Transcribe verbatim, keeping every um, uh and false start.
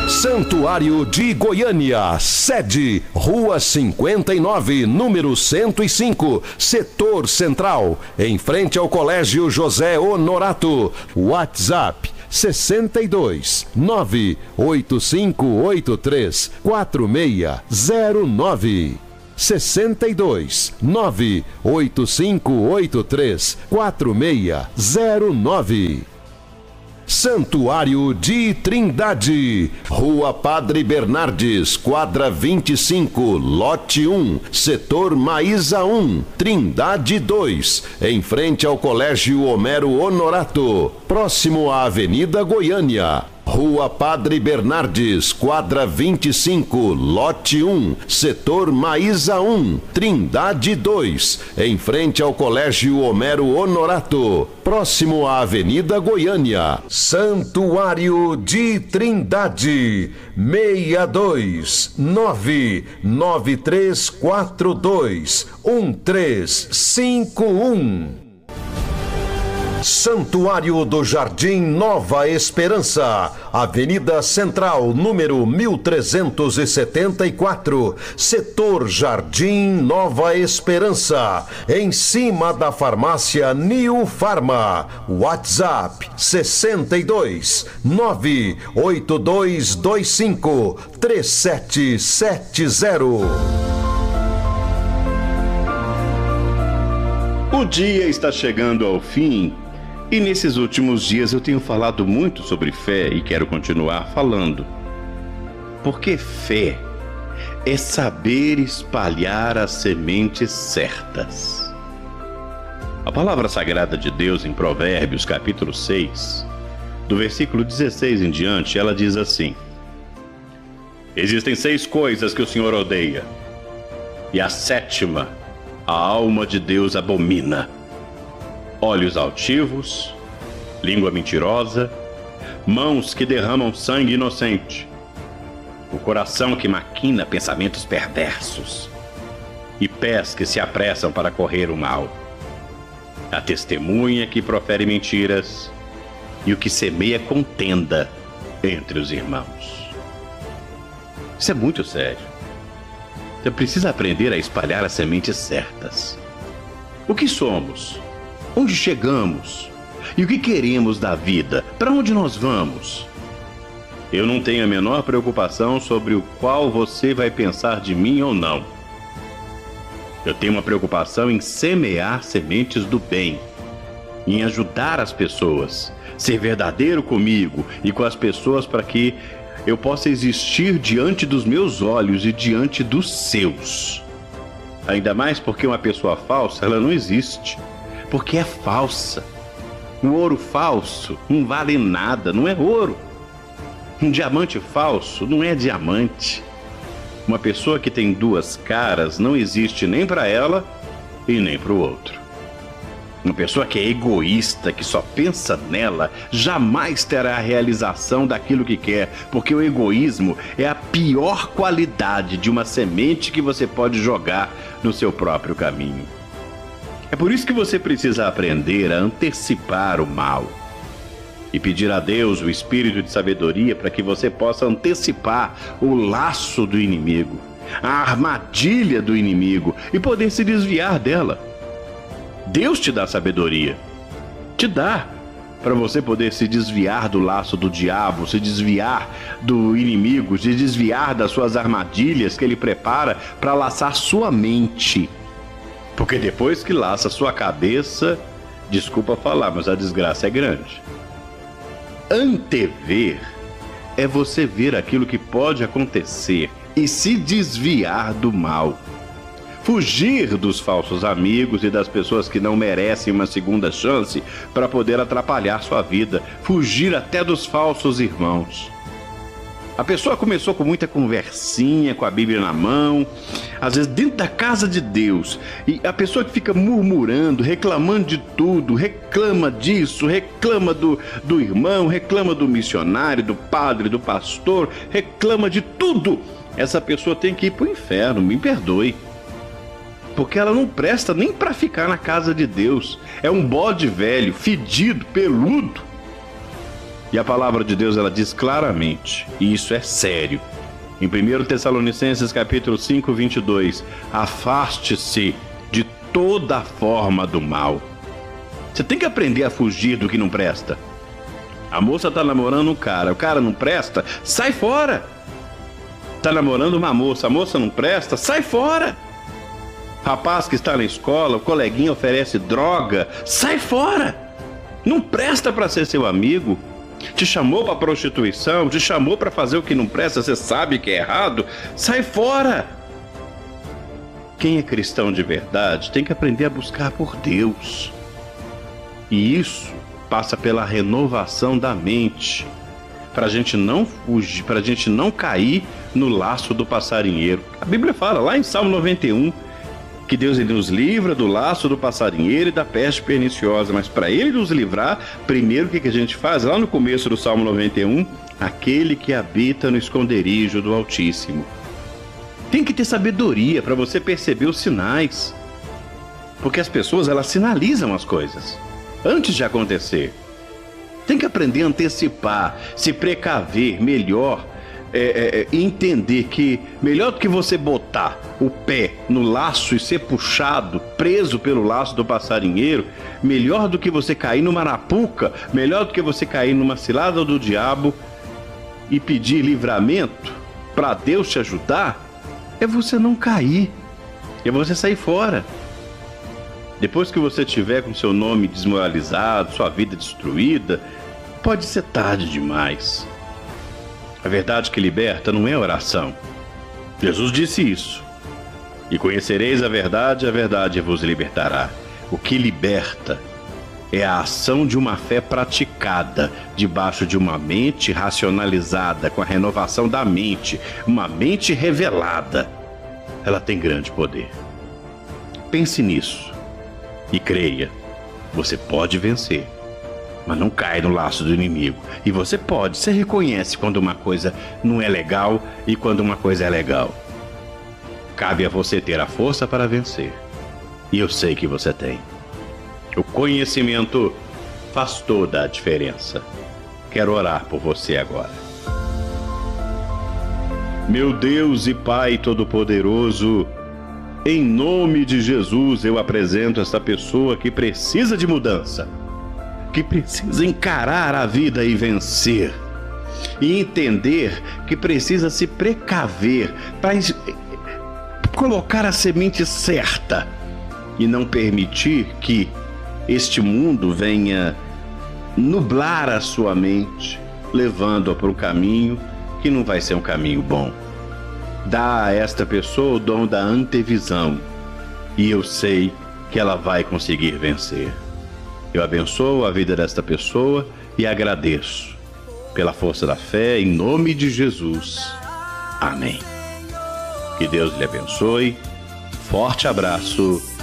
Santuário de Goiânia, sede, Rua cinquenta e nove, número cento e cinco, Setor Central, em frente ao Colégio José Honorato. WhatsApp sessenta e dois, nove oito cinco oito três, quatro seis zero nove. sessenta e dois, nove oito cinco oito três, quatro seis zero nove. Santuário de Trindade, Rua Padre Bernardes, quadra vinte e cinco, lote um, setor Maísa um, Trindade dois, em frente ao Colégio Homero Honorato, próximo à Avenida Goiânia. Rua Padre Bernardes, quadra vinte e cinco, lote um, setor Maísa um, Trindade dois, em frente ao Colégio Homero Honorato, próximo à Avenida Goiânia. Santuário de Trindade, seis dois nove nove três quatro dois um três cinco um. Santuário do Jardim Nova Esperança, Avenida Central, número mil trezentos e setenta e quatro, Setor Jardim Nova Esperança, em cima da farmácia New Farma. WhatsApp sessenta e dois, nove oito dois dois cinco, três sete sete zero. O dia está chegando ao fim. E nesses últimos dias eu tenho falado muito sobre fé e quero continuar falando. Porque fé é saber espalhar as sementes certas. A palavra sagrada de Deus em Provérbios, capítulo seis, do versículo dezesseis em diante, ela diz assim: existem seis coisas que o Senhor odeia, e a sétima a alma de Deus abomina: olhos altivos, língua mentirosa, mãos que derramam sangue inocente, o coração que maquina pensamentos perversos e pés que se apressam para correr o mal, a testemunha que profere mentiras e o que semeia contenda entre os irmãos. Isso é muito sério. Você precisa aprender a espalhar as sementes certas. O que somos? Onde chegamos? E o que queremos da vida? Para onde nós vamos? Eu não tenho a menor preocupação sobre o qual você vai pensar de mim ou não. Eu tenho uma preocupação em semear sementes do bem, em ajudar as pessoas, ser verdadeiro comigo e com as pessoas para que eu possa existir diante dos meus olhos e diante dos seus. Ainda mais porque uma pessoa falsa, ela não existe. Porque é falsa. Um ouro falso não vale nada, não é ouro. Um diamante falso não é diamante. Uma pessoa que tem duas caras não existe nem para ela e nem para o outro. Uma pessoa que é egoísta, que só pensa nela, jamais terá a realização daquilo que quer, porque o egoísmo é a pior qualidade de uma semente que você pode jogar no seu próprio caminho. É por isso que você precisa aprender a antecipar o mal e pedir a Deus o espírito de sabedoria para que você possa antecipar o laço do inimigo, a armadilha do inimigo e poder se desviar dela. Deus te dá sabedoria, te dá para você poder se desviar do laço do diabo, se desviar do inimigo, se desviar das suas armadilhas que ele prepara para laçar sua mente. Porque depois que laça sua cabeça, desculpa falar, mas a desgraça é grande. Antever é você ver aquilo que pode acontecer e se desviar do mal. Fugir dos falsos amigos e das pessoas que não merecem uma segunda chance para poder atrapalhar sua vida. Fugir até dos falsos irmãos. A pessoa começou com muita conversinha, com a Bíblia na mão, às vezes dentro da casa de Deus. E a pessoa que fica murmurando, reclamando de tudo, reclama disso, reclama do, do irmão, reclama do missionário, do padre, do pastor, reclama de tudo. Essa pessoa tem que ir para o inferno, me perdoe. Porque ela não presta nem para ficar na casa de Deus. É um bode velho, fedido, peludo. E a palavra de Deus, ela diz claramente, e isso é sério. Em primeiro Tessalonicenses capítulo cinco, vinte e dois, afaste-se de toda forma do mal. Você tem que aprender a fugir do que não presta. A moça tá namorando um cara, o cara não presta, sai fora. Tá namorando uma moça, a moça não presta, sai fora. Rapaz que está na escola, o coleguinha oferece droga, sai fora. Não presta para ser seu amigo. Te chamou para prostituição, te chamou para fazer o que não presta, você sabe que é errado, sai fora. Quem é cristão de verdade tem que aprender a buscar por Deus. E isso passa pela renovação da mente, para a gente não fugir, para a gente não cair no laço do passarinheiro. A Bíblia fala lá em Salmo noventa e um que Deus ele nos livra do laço do passarinheiro e da peste perniciosa, mas para ele nos livrar, primeiro o que, que a gente faz? Lá no começo do Salmo noventa e um, aquele que habita no esconderijo do Altíssimo. Tem que ter sabedoria para você perceber os sinais, porque as pessoas elas sinalizam as coisas antes de acontecer. Tem que aprender a antecipar, se precaver melhor, é, é, entender que melhor do que você botar o pé no laço e ser puxado, preso pelo laço do passarinheiro, melhor do que você cair numa arapuca, melhor do que você cair numa cilada do diabo e pedir livramento para Deus te ajudar, é você não cair, é você sair fora. Depois que você tiver com seu nome desmoralizado, sua vida destruída, pode ser tarde demais. A verdade que liberta não é oração. Jesus disse isso. E conhecereis a verdade, a verdade vos libertará. O que liberta é a ação de uma fé praticada, debaixo de uma mente racionalizada, com a renovação da mente, uma mente revelada. Ela tem grande poder. Pense nisso. E creia, você pode vencer, mas não cai no laço do inimigo. E você pode, você reconhece quando uma coisa não é legal e quando uma coisa é legal. Cabe a você ter a força para vencer. E eu sei que você tem. O conhecimento faz toda a diferença. Quero orar por você agora. Meu Deus e Pai Todo-Poderoso, em nome de Jesus, eu apresento esta pessoa que precisa de mudança, que precisa encarar a vida e vencer, e entender que precisa se precaver para colocar a semente certa e não permitir que este mundo venha nublar a sua mente, levando-a para um caminho que não vai ser um caminho bom. Dá a esta pessoa o dom da antevisão, e eu sei que ela vai conseguir vencer. Eu abençoo a vida desta pessoa e agradeço pela força da fé, em nome de Jesus. Amém. Que Deus lhe abençoe. Forte abraço